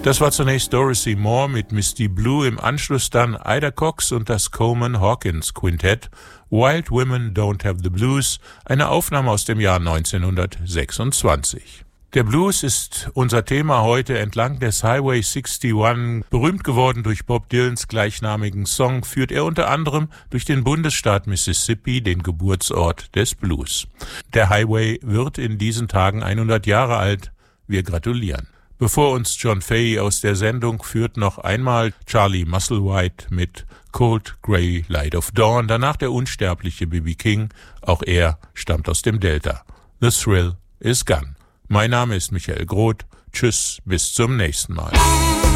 Das war zunächst Dorothy Moore mit Misty Blue, im Anschluss dann Ida Cox und das Coleman Hawkins Quintett, Wild Women Don't Have the Blues, eine Aufnahme aus dem Jahr 1926. Der Blues ist unser Thema heute. Entlang des Highway 61, berühmt geworden durch Bob Dylans gleichnamigen Song, führt er unter anderem durch den Bundesstaat Mississippi, den Geburtsort des Blues. Der Highway wird in diesen Tagen 100 Jahre alt. Wir gratulieren. Bevor uns John Fahey aus der Sendung führt, noch einmal Charlie Musselwhite mit Cold Grey Light of Dawn, danach der unsterbliche B.B. King, auch er stammt aus dem Delta. The Thrill is Gone. Mein Name ist Michael Groth. Tschüss, bis zum nächsten Mal.